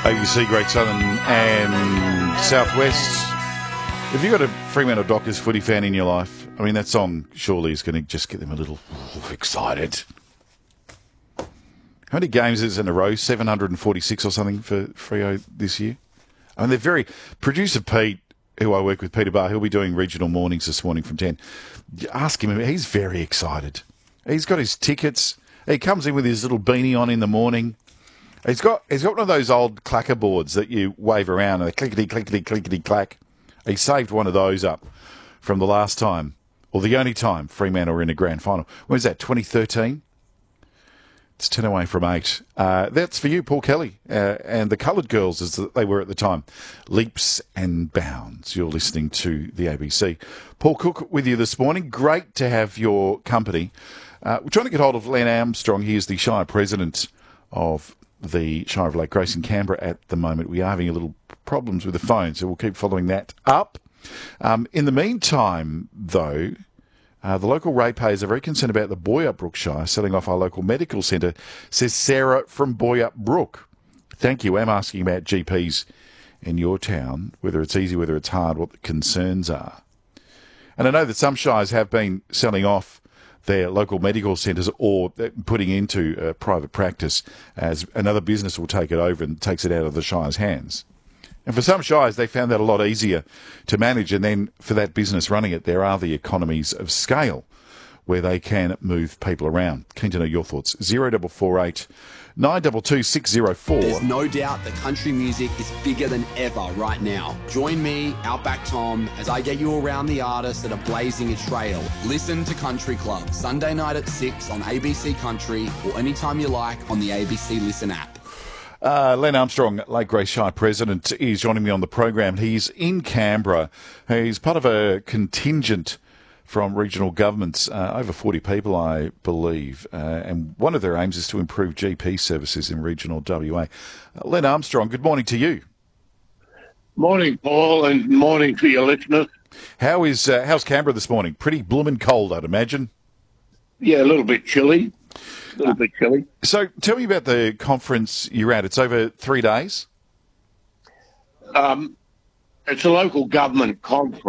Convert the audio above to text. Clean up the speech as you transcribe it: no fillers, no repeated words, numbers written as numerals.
ABC, Great Southern and Southwest. Have you got a Fremantle Dockers footy fan in your life? I mean, that song surely is going to just get them a little excited. How many games is it in a row? 746 or something for Freo this year? I mean, they're very... Producer Pete, who I work with, Peter Barr, he'll be doing regional mornings this morning from 10. Ask him, he's very excited. He's got his tickets. He comes in with his little beanie on in the morning. He's got one of those old clacker boards that you wave around and they clickety, clickety, clickety, clack. He saved one of those up from the last time, or the only time Fremantle were in a grand final. When was that, 2013? It's 10 away from 8. That's for you, Paul Kelly, and the coloured girls as they were at the time. Leaps and bounds. You're listening to the ABC. Paul Cook with you this morning. Great to have your company. We're trying to get hold of Len Armstrong. He is the Shire President of the Shire of Lake Grace in Canberra at the moment. We are having a little problems with the phone, so we'll keep following that up. In the meantime, though, the local ratepayers are very concerned about the Boyup Brook Shire selling off our local medical centre, says Sarah from Boyup Brook. Thank you. I'm asking about GPs in your town, whether it's easy, whether it's hard, what the concerns are. And I know that some shires have been selling off their local medical centres or putting into private practice as another business will take it over and takes it out of the shire's hands. And for some shires, they found that a lot easier to manage. And then for that business running it, there are the economies of scale where they can move people around. Keen to know your thoughts. 0448 922 604. There's no doubt that country music is bigger than ever right now. Join me, Outback Tom, as I get you around the artists that are blazing a trail. Listen to Country Club, Sunday night at 6 on ABC Country or anytime you like on the ABC Listen app. Len Armstrong, Lake Grace Shire President, is joining me on the program. He's in Canberra. He's part of a contingent from regional governments, over 40 people, I believe. And one of their aims is to improve GP services in regional WA. Len Armstrong, good morning to you. Morning, Paul, and morning to your listeners. How's Canberra this morning? Pretty bloomin' cold, I'd imagine. Yeah, a little bit chilly. So tell me about the conference you're at. It's over 3 days? It's a local government conference.